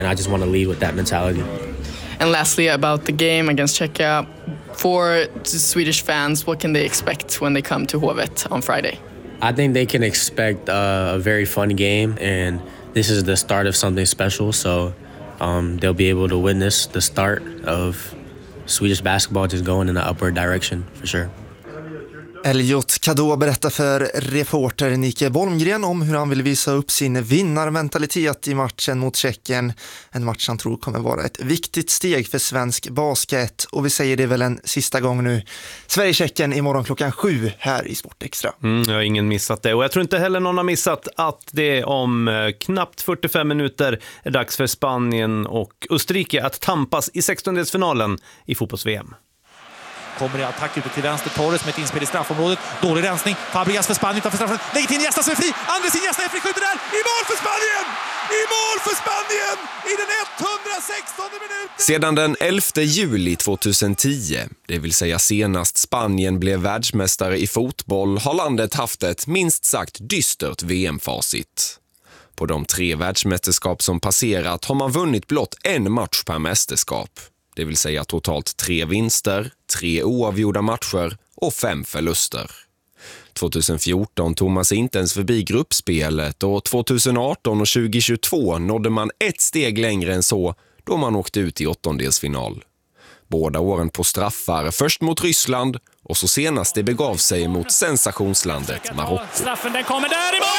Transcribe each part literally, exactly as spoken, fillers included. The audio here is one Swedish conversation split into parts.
And I just want to lead with that mentality. And lastly, about the game against Czechia, for Swedish fans, what can they expect when they come to Hovet on Friday? I think they can expect uh, a very fun game, and this is the start of something special, so um, they'll be able to witness the start of Swedish basketball just going in the upward direction, for sure. Elliot Kadå berättar för reporter Nike Bolmgren om hur han vill visa upp sin vinnarmentalitet i matchen mot Tjeckien. En match han tror kommer vara ett viktigt steg för svensk basket. Och vi säger det väl en sista gång nu. Sverige-Tjeckien imorgon klockan sju här i Sportextra. Mm, jag har ingen missat det. Och jag tror inte heller någon har missat att det om eh, knappt fyrtiofem minuter är dags för Spanien och Österrike att tampas i sextondelsfinalen i fotbolls-V M. Kommer i attack ute till vänster, Torres med ett inspel i straffområdet. Dålig rensning, Fabregas för Spanien utanför straffen. Lägger till Iniesta som är fri, Andres Iniesta är fri, skjuter där. I mål för Spanien! I mål för Spanien! I den etthundrasextonde minuten! Sedan den elfte juli tjugohundratio, det vill säga senast Spanien blev världsmästare i fotboll, har landet haft ett minst sagt dystert V M-facit. På de tre världsmästerskap som passerat har man vunnit blott en match per mästerskap. Det vill säga totalt tre vinster, tre oavgjorda matcher och fem förluster. tjugohundrafjorton tog man sig inte ens förbi gruppspelet och tjugoarton och tjugohundratjugotvå nådde man ett steg längre än så då man åkte ut i åttondelsfinal. Båda åren på straffar, först mot Ryssland och så senast det begav sig mot sensationslandet Marocko. Straffen den kommer där i mål!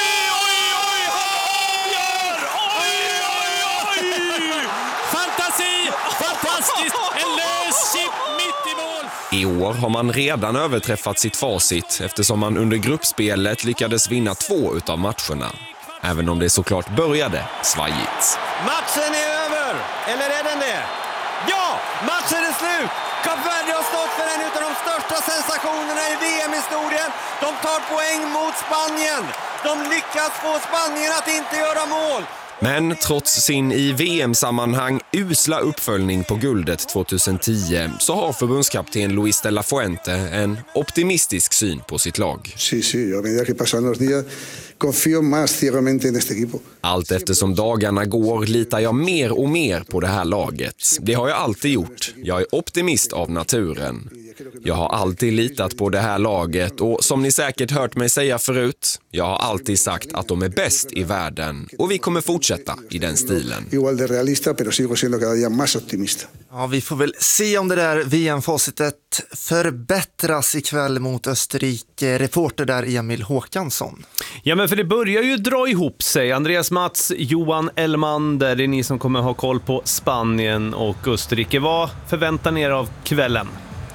Fantastiskt! En lös chip mitt i mål! I år har man redan överträffat sitt facit eftersom man under gruppspelet lyckades vinna två utav matcherna. Även om det såklart började svajigt. Matchen är över! Eller är den det? Ja! Matchen är slut! Kap Verde har stått för en av de största sensationerna i V M-historien. De tar poäng mot Spanien. De lyckas få Spanien att inte göra mål. Men trots sin i V M-sammanhang usla uppföljning på guldet tjugohundratio så har förbundskapten Luis de la Fuente en optimistisk syn på sitt lag. Sí, sí, a medida que pasan los días confío más ciegamente en este equipo. Allt eftersom dagarna går litar jag mer och mer på det här laget. Det har jag alltid gjort. Jag är optimist av naturen. Jag har alltid litat på det här laget och som ni säkert hört mig säga förut, jag har alltid sagt att de är bäst i världen och vi kommer fortsätta i den stilen. Igual de realista, pero sigo siendo cada día más optimista. Ja, vi får väl se om det där V M-facitet förbättras ikväll mot Österrike. Reporter där Emil Håkansson. Ja, men för det börjar ju dra ihop sig. Andreas Mats, Johan Elmander, det är ni som kommer ha koll på Spanien och Österrike. Vad förväntar ni er av kvällen?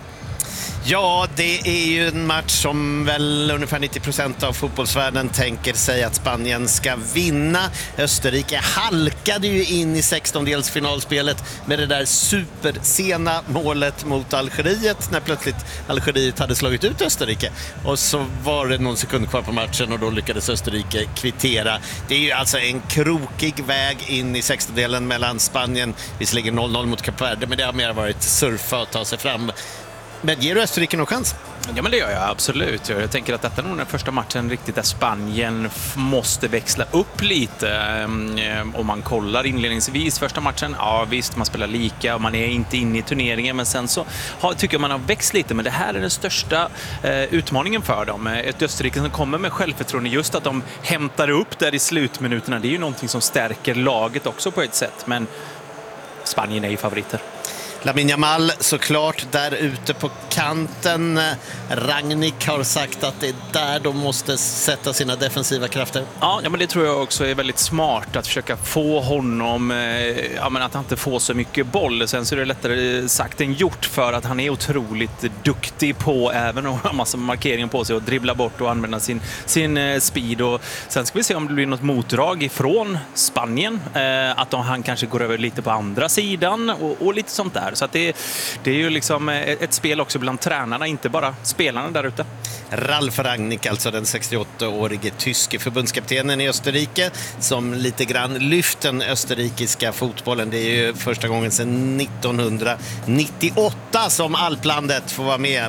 Ja, det är ju en match som väl ungefär nittio procent av fotbollsvärlden tänker sig att Spanien ska vinna. Österrike halkade ju in i sextondelsfinalspelet med det där supersena målet mot Algeriet när plötsligt Algeriet hade slagit ut Österrike. Och så var det någon sekund kvar på matchen och då lyckades Österrike kvittera. Det är ju alltså en krokig väg in i sextondelen mellan Spanien, visserligen noll noll mot Kap Verde, men det har mer varit surfa och ta sig fram. Men ger du Österrike någon chans? Ja, men det gör jag absolut. Jag tänker att detta är nog den första matchen riktigt där Spanien måste växla upp lite. Om man kollar inledningsvis första matchen, ja visst, man spelar lika och man är inte inne i turneringen, men sen så har, tycker jag man har växt lite. Men det här är den största eh, utmaningen för dem. Ett Österrike som kommer med självförtroende, just att de hämtar upp där i slutminuterna, det är ju någonting som stärker laget också på ett sätt. Men Spanien är ju favoriter. Lamine Yamal såklart där ute på kanten. Rangnick har sagt att det är där de måste sätta sina defensiva krafter. Ja, ja men det tror jag också är väldigt smart att försöka få honom, eh, ja, men att han inte får så mycket boll. Sen så är det lättare sagt än gjort för att han är otroligt duktig på även att ha massa markeringar på sig och dribbla bort och använda sin, sin eh, speed. Och sen ska vi se om det blir något motdrag ifrån Spanien. Eh, att de, han kanske går över lite på andra sidan och, och lite sånt där. Så att det, det är ju liksom ett spel också bland tränarna, inte bara spelarna där ute. Ralf Rangnick, alltså den sextioåttaårige tyske förbundskaptenen i Österrike, som lite grann lyft den österrikiska fotbollen. Det är ju första gången sedan nittonhundranittioåtta som alplandet får vara med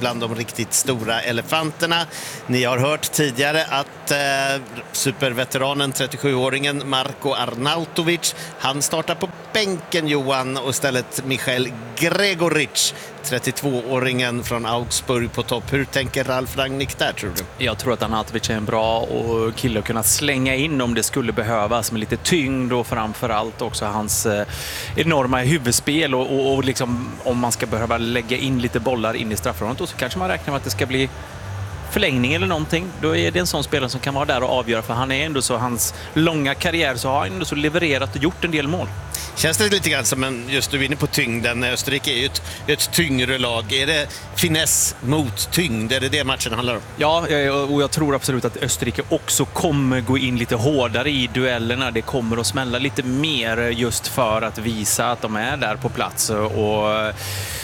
bland de riktigt stora elefanterna. Ni har hört tidigare att eh, superveteranen trettiosjuåringen Marko Arnautovic, han startar på bänken, Johan, och istället Michael Gregoric, trettiotvååringen från Augsburg på topp. Hur tänker Ralf Rangnick där, tror du? Jag tror att Arnautovic är en bra kille att kunna slänga in om det skulle behövas, med lite tyngd och framförallt också hans eh, enorma huvudspel och, och, och liksom, om man ska behöva lägga in lite bollar in i straffområdet, och så kanske man räknar med att det ska bli förlängning eller någonting, då är det en sån spelare som kan vara där och avgöra, för han är ändå så, hans långa karriär så har han ändå så levererat och gjort en del mål. Känns det lite grann som en, just du är inne på tyngden, Österrike är ju ett, ett tyngre lag. Är det finess mot tyngd? Är det det matchen handlar om? Ja, och jag tror absolut att Österrike också kommer gå in lite hårdare i duellerna. Det kommer att smälla lite mer just för att visa att de är där på plats, och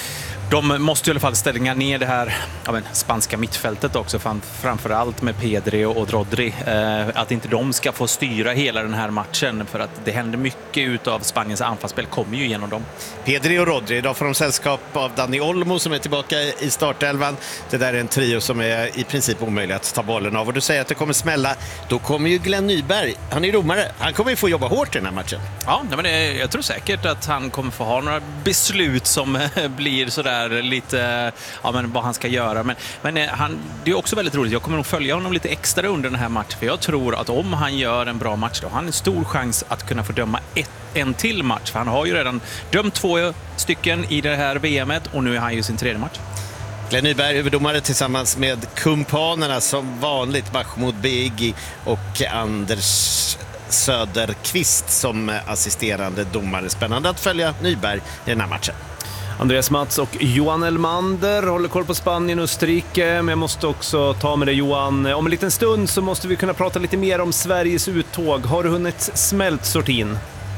de måste i alla fall stänga ner det här ja, men, spanska mittfältet också, framförallt med Pedri och Rodri. Eh, att inte de ska få styra hela den här matchen, för att det händer mycket utav Spaniens anfallsspel kommer ju genom dem. Pedri och Rodri, idag får de sällskap av Dani Olmo som är tillbaka i startelvan. Det där är en trio som är i princip omöjlig att ta bollen av. Och du säger att det kommer smälla, då kommer ju Glenn Nyberg, han är domare, han kommer ju få jobba hårt i den här matchen. Ja, men det, jag tror säkert att han kommer få ha några beslut som blir sådär lite, ja men vad han ska göra, men, men han, det är också väldigt roligt, jag kommer nog följa honom lite extra under den här matchen, för jag tror att om han gör en bra match då har han en stor chans att kunna få döma ett, en till match, för han har ju redan dömt två stycken i det här V M-et och nu är han ju sin tredje match. Glenn Nyberg, huvuddomare tillsammans med kumpanerna som vanligt, Mahmoud Beigi och Anders Söderqvist som assisterande domare. Spännande att följa Nyberg i den här matchen. Andreas Mats och Johan Elmander håller koll på Spanien och Österrike, men jag måste också ta med dig, Johan. Om en liten stund så måste vi kunna prata lite mer om Sveriges uttåg. Har du hunnit smält sortin?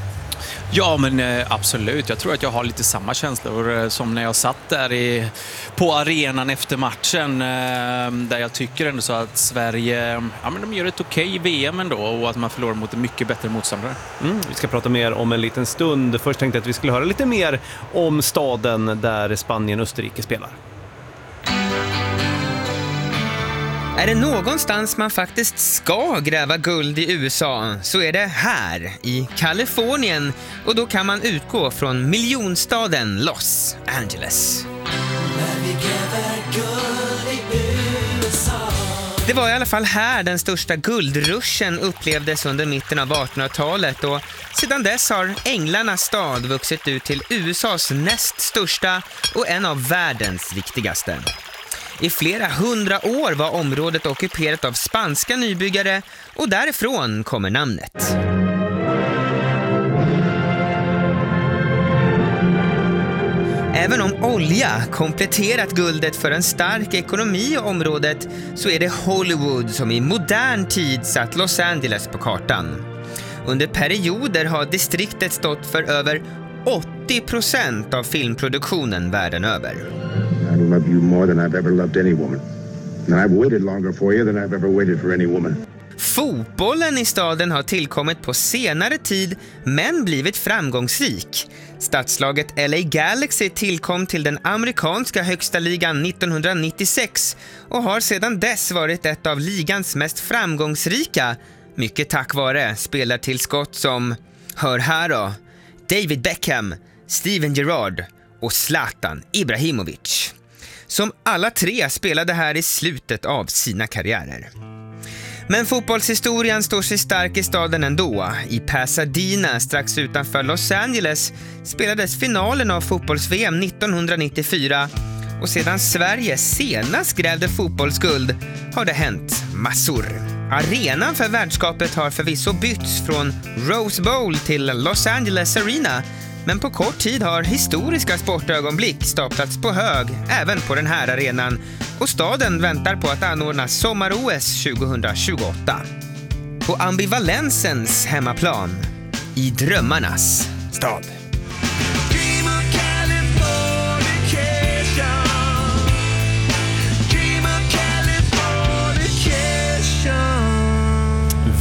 Ja, men eh, absolut. Jag tror att jag har lite samma känslor eh, som när jag satt där i, på arenan efter matchen, eh, där jag tycker ändå så att Sverige, ja, men de gör ett okej V M ändå, och att man förlorar mot en mycket bättre motståndare. Mm, vi ska prata mer om en liten stund. Först tänkte jag att vi skulle höra lite mer om staden där Spanien och Österrike spelar. Är det någonstans man faktiskt ska gräva guld i U S A så är det här, i Kalifornien, och då kan man utgå från miljonstaden Los Angeles. Det var i alla fall här den största guldruschen upplevdes under mitten av artonhundratalet, och sedan dess har Änglarnas stad vuxit ut till U S As näst största och en av världens viktigaste. I flera hundra år var området ockuperat av spanska nybyggare, och därifrån kommer namnet. Även om olja kompletterat guldet för en stark ekonomi i området, så är det Hollywood som i modern tid satt Los Angeles på kartan. Under perioder har distriktet stått för över åttio procent av filmproduktionen världen över. I love you more than I've ever loved any woman. And I've waited longer for you than I've ever waited for any woman. Fotbollen i staden har tillkommit på senare tid, men blivit framgångsrik. Stadslaget L A Galaxy tillkom till den amerikanska högsta ligan nittonhundranittiosex och har sedan dess varit ett av ligans mest framgångsrika, mycket tack vare spelartillskott som, hör här då, David Beckham, Steven Gerrard och Zlatan Ibrahimovic, som alla tre spelade här i slutet av sina karriärer. Men fotbollshistorien står sig stark i staden ändå. I Pasadena, strax utanför Los Angeles, spelades finalen av fotbolls-V M nittonhundranittiofyra, och sedan Sverige senast grävde fotbollsguld har det hänt massor. Arenan för värdskapet har förvisso bytts från Rose Bowl till Los Angeles Arena, men på kort tid har historiska sportögonblick staplats på hög även på den här arenan, och staden väntar på att anordna sommar-O S tjugohundratjugoåtta. På ambivalensens hemmaplan, i drömmarnas stad.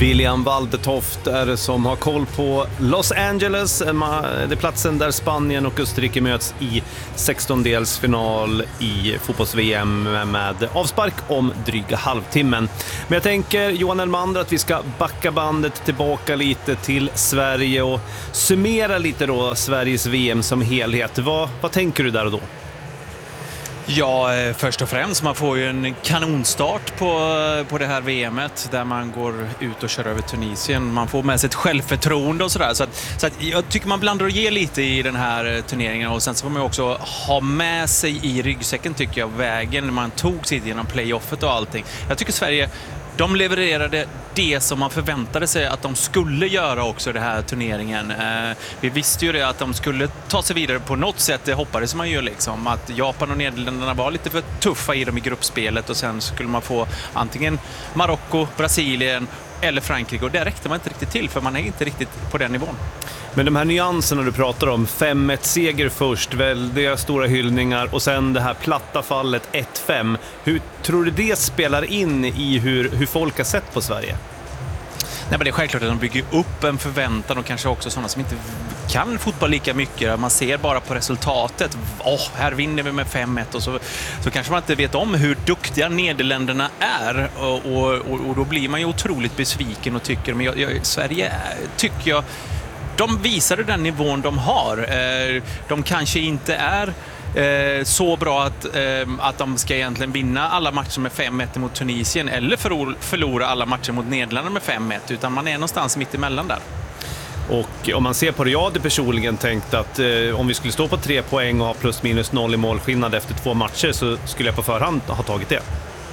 William Waldetoft är det som har koll på Los Angeles. Det är platsen där Spanien och Österrike möts i sextondelsfinal i fotbolls-V M med avspark om dryga halvtimmen. Men jag tänker, Johan Elmander, att vi ska backa bandet tillbaka lite till Sverige och summera lite då Sveriges V M som helhet. Vad, vad tänker du där och då? Ja, först och främst, man får ju en kanonstart på, på det här V M:et där man går ut och kör över Tunisien. Man får med sig ett självförtroende och sådär. Så, att, så att jag tycker man blandar och ger lite i den här turneringen, och sen så får man också ha med sig i ryggsäcken, tycker jag, vägen man tog sig genom playoffet och allting. Jag tycker Sverige, de levererade det som man förväntade sig att de skulle göra också i den här turneringen. Eh, vi visste ju det att de skulle ta sig vidare på något sätt, det hoppades man ju liksom. Att Japan och Nederländerna var lite för tuffa i dem i gruppspelet, och sen skulle man få antingen Marocko, Brasilien eller Frankrike, och det räckte man inte riktigt till, för man är inte riktigt på den nivån. Men de här nyanserna du pratar om, fem ett seger först, väldiga stora hyllningar, och sen det här platta fallet ett fem. Hur tror du det spelar in i hur, hur folk har sett på Sverige? Nej, men det är självklart att de bygger upp en förväntan, och kanske också sådana som inte kan fotboll lika mycket. Man ser bara på resultatet. Åh, oh, här vinner vi med fem ett, och så, så kanske man inte vet om hur duktiga Nederländerna är, och, och, och då blir man ju otroligt besviken och tycker, men jag, jag, Sverige tycker jag, de visade den nivån de har. De kanske inte är Eh, så bra att, eh, att de ska egentligen vinna alla matcher med fem ett mot Tunisien, eller förlora, förlora alla matcher mot Nederländerna med fem ett, utan man är någonstans mitt emellan där. Och om man ser på det, jag hade personligen tänkt att eh, om vi skulle stå på tre poäng och ha plus minus noll i målskillnad efter två matcher, så skulle jag på förhand ha tagit det.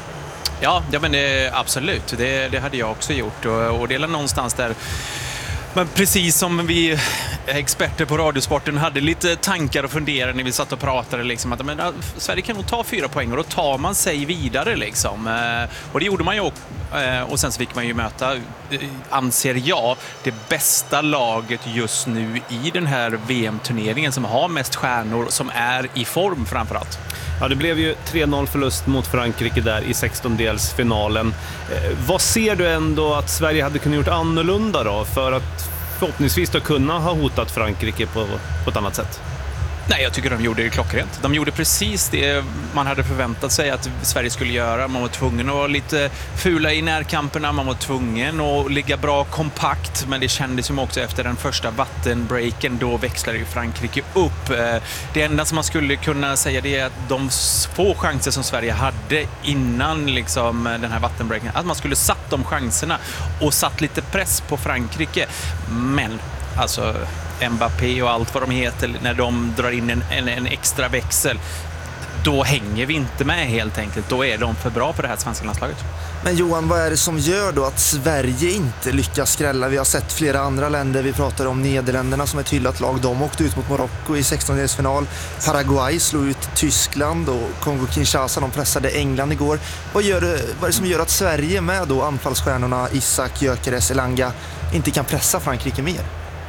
Ja, ja men det, absolut. Det, det hade jag också gjort, och, och det är någonstans där. Men precis som vi experter på Radiosporten hade lite tankar och funderingar när vi satt och pratade liksom, att men, Sverige kan nog ta fyra poäng, och då tar man sig vidare liksom. Och det gjorde man ju också. Och sen så fick man ju möta, anser jag, det bästa laget just nu i den här V M-turneringen, som har mest stjärnor, som är i form framförallt. Ja, det blev ju tre noll förlust mot Frankrike där i sextondelsfinalen. Eh, vad ser du ändå att Sverige hade kunnat gjort annorlunda då, för att förhoppningsvis då kunna ha hotat Frankrike på, på ett annat sätt? Nej, jag tycker de gjorde det klockrent. De gjorde precis det man hade förväntat sig att Sverige skulle göra. Man var tvungen att vara lite fula i närkamperna, man var tvungen att ligga bra kompakt, men det kändes som också efter den första vattenbreaken, då växlade ju Frankrike upp. Det enda som man skulle kunna säga, det är att de få chanser som Sverige hade innan liksom den här vattenbreaken, att man skulle satt de chanserna och satt lite press på Frankrike. Men alltså Mbappé och allt vad de heter, när de drar in en, en, en extra växel, då hänger vi inte med helt enkelt. Då är de för bra för det här svenska landslaget. Men Johan, vad är det som gör då att Sverige inte lyckas skrälla? Vi har sett flera andra länder, vi pratar om Nederländerna som är ett hyllat lag. De åkte ut mot Marocko i sextondelsfinal. Paraguay slog ut Tyskland, och Kongo-Kinshasa, de pressade England igår. Vad, gör, vad är det som gör att Sverige med då anfallsstjärnorna Isak, Gyökeres, Elanga inte kan pressa Frankrike mer?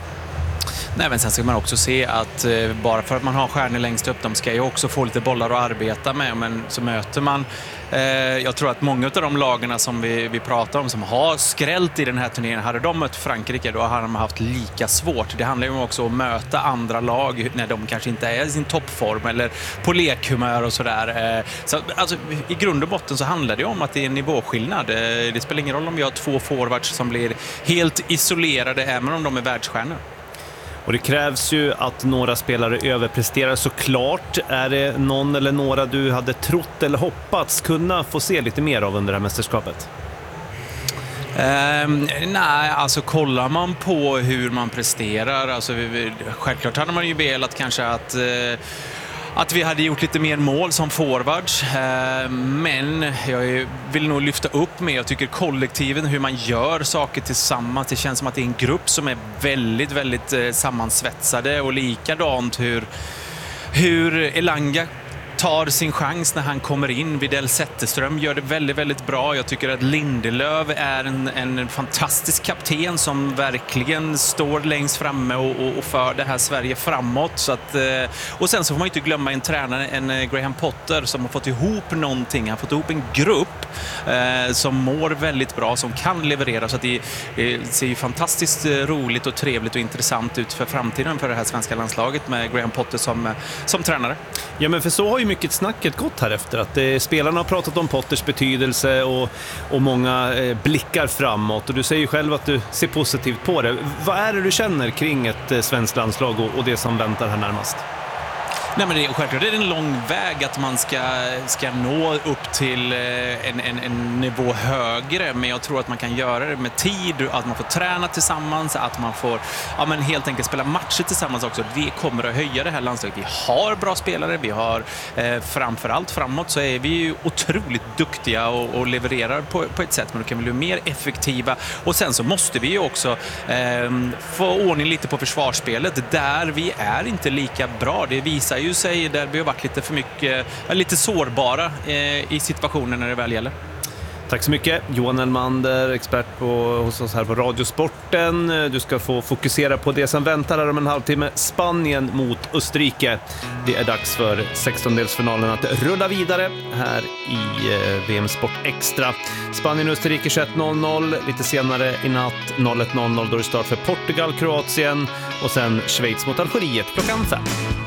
Nej, men sen ska man också se att eh, bara för att man har stjärnor längst upp, de ska ju också få lite bollar att arbeta med, men så möter man eh, jag tror att många av de lagarna som vi, vi pratar om, som har skrällt i den här turneringen, hade de mött Frankrike, då har de haft lika svårt. Det handlar ju också om att möta andra lag när de kanske inte är i sin toppform eller på lekhumör och sådär. Eh, så, alltså, i grund och botten så handlar det om att det är en nivåskillnad. Eh, det spelar ingen roll om vi har två forwards som blir helt isolerade, även om de är världsstjärnor. Och det krävs ju att några spelare överpresterar såklart. Är det någon eller några du hade trott eller hoppats kunna få se lite mer av under det här mästerskapet? Um, nej, alltså kollar man på hur man presterar, alltså, självklart hade man ju velat kanske att... Uh, Att vi hade gjort lite mer mål som forwards, men jag vill nog lyfta upp med, jag tycker kollektiven, hur man gör saker tillsammans, det känns som att det är en grupp som är väldigt, väldigt sammansvetsade, och likadant hur, hur Elanga tar sin chans när han kommer in. Videll Zetterström gör det väldigt, väldigt bra. Jag tycker att Lindelöf är en, en fantastisk kapten som verkligen står längst framme och, och, och för det här Sverige framåt. Så att, och sen så får man inte glömma en tränare, en Graham Potter, som har fått ihop någonting. Han har fått ihop en grupp eh, som mår väldigt bra, som kan leverera. Så att det, det ser ju fantastiskt roligt och trevligt och intressant ut för framtiden för det här svenska landslaget med Graham Potter som, som tränare. Ja, men för så har ju mycket snacket gått här efter att eh, spelarna har pratat om Potters betydelse och, och många eh, blickar framåt, och du säger ju själv att du ser positivt på det. Vad är det du känner kring ett eh, svenskt landslag och, och det som väntar här närmast? Nej, men det är självklart det är en lång väg att man ska, ska nå upp till en, en, en nivå högre, men jag tror att man kan göra det med tid, att man får träna tillsammans, att man får ja, men helt enkelt spela matcher tillsammans också. Det kommer att höja det här landslaget. Vi har bra spelare, vi har eh, framförallt framåt så är vi ju otroligt duktiga och, och levererar på, på ett sätt, men då kan vi bli mer effektiva, och sen så måste vi ju också eh, få ordning lite på försvarsspelet där vi är inte lika bra. Det visar ju sig där vi har varit lite för mycket, lite sårbara eh, i situationen när det väl gäller. Tack så mycket, Johan Elmander, expert på, hos oss här på Radiosporten. Du ska få fokusera på det som väntar här om en halvtimme. Spanien mot Österrike. Det är dags för sextondelsfinalen att rulla vidare här i eh, V M Sport Extra. Spanien-Österrike tjugoett noll noll. Lite senare i natt noll ett noll noll då är det start för Portugal-Kroatien. Och sen Schweiz mot Algeriet klockan fem.